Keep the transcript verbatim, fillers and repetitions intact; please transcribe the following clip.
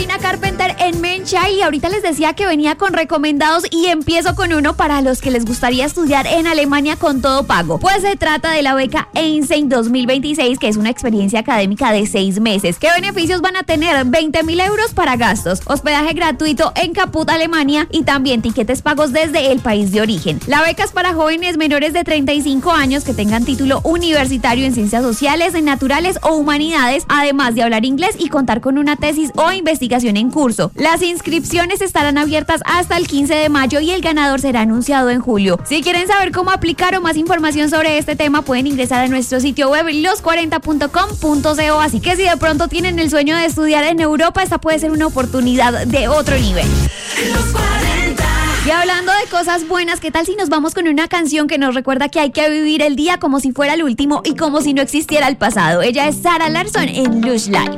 Sabrina Carpenter en Mencha y ahorita les decía que venía con recomendados y empiezo con uno para los que les gustaría estudiar en Alemania con todo pago. Pues se trata de la beca Einstein dos mil veintiséis, que es una experiencia académica de seis meses. ¿Qué beneficios van a tener? veinte mil euros para gastos, hospedaje gratuito en Caput, Alemania y también tiquetes pagos desde el país de origen. La beca es para jóvenes menores de treinta y cinco años que tengan título universitario en ciencias sociales, naturales o humanidades, además de hablar inglés y contar con una tesis o investigación en curso. Las inscripciones estarán abiertas hasta el quince de mayo y el ganador será anunciado en julio. Si quieren saber cómo aplicar o más información sobre este tema, pueden ingresar a nuestro sitio web los cuarenta punto com punto co. Así que si de pronto tienen el sueño de estudiar en Europa, esta puede ser una oportunidad de otro nivel. Los cuarenta. Y hablando de cosas buenas, ¿qué tal si nos vamos con una canción que nos recuerda que hay que vivir el día como si fuera el último y como si no existiera el pasado? Ella es Zara Larsson en Lush Life.